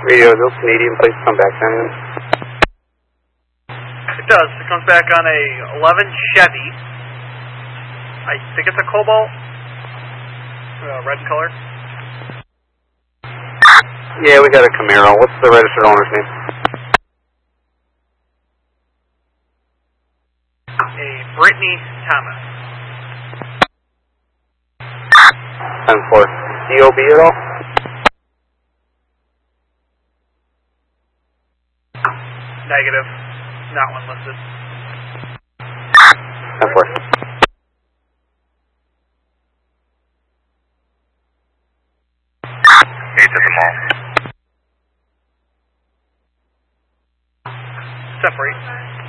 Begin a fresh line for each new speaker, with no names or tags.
Radio, those Canadian plates come back then?
It does. It comes back on a 11 Chevy. I think it's a Cobalt. Red in color.
Yeah, we got a Camaro. What's the registered owner's name?
A Brittany Thomas.
10-4. DOB at all?
Negative. Not one listed.
10-4.
It's at the mall.
Separate.